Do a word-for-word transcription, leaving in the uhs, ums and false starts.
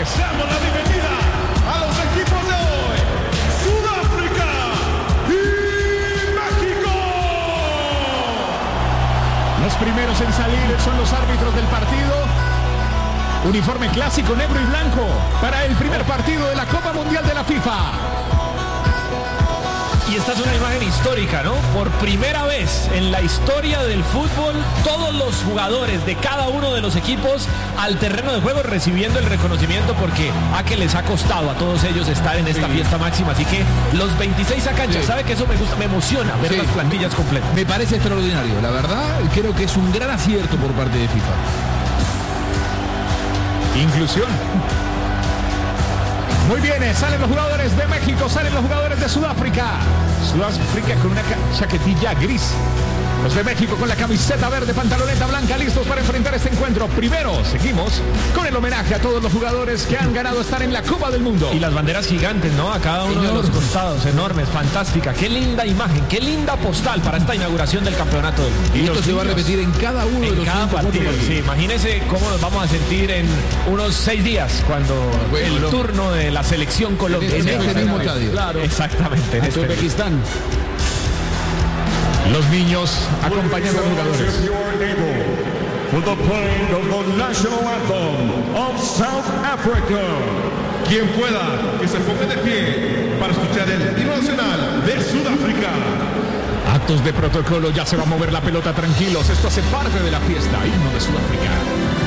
damos la bienvenida a los equipos de hoy, Sudáfrica y México. Los primeros en salir son los árbitros del partido. Uniforme clásico negro y blanco para el primer partido de la Copa Mundial de la FIFA. Y esta es una imagen histórica, ¿no? Por primera vez en la historia del fútbol, todos los jugadores de cada uno de los equipos al terreno de juego recibiendo el reconocimiento, porque a que les ha costado a todos ellos estar en esta sí. fiesta máxima. Así que los veintiséis a cancha, sí. ¿sabe que eso me gusta? Me emociona ver sí. las plantillas completas. Me parece extraordinario, la verdad. Creo que es un gran acierto por parte de FIFA. Inclusión. Muy bien, salen los jugadores de México, salen los jugadores de Sudáfrica. Sudáfrica con una chaquetilla gris. Los de México con la camiseta verde, pantaloneta blanca, listos para enfrentar este encuentro. Primero, seguimos con el homenaje a todos los jugadores que han ganado estar en la Copa del Mundo. Y las banderas gigantes, ¿no? A cada uno Enormes. de los costados, enormes, fantástica. Qué linda imagen, qué linda postal para esta inauguración del Campeonato del Mundo. Y, y esto se va a repetir en cada uno en de los cada partido. Sí, imagínense cómo nos vamos a sentir en unos seis días cuando bueno, el turno de la selección Colombia. En este mismo estadio. Claro. Exactamente. En este Uzbekistán. Los niños acompañando a los jugadores. For the playing of the national anthem of South Africa. Quien pueda que se ponga de pie para escuchar el himno nacional de Sudáfrica. Actos de protocolo, ya se va a mover la pelota, tranquilos. Esto hace parte de la fiesta. Himno de Sudáfrica.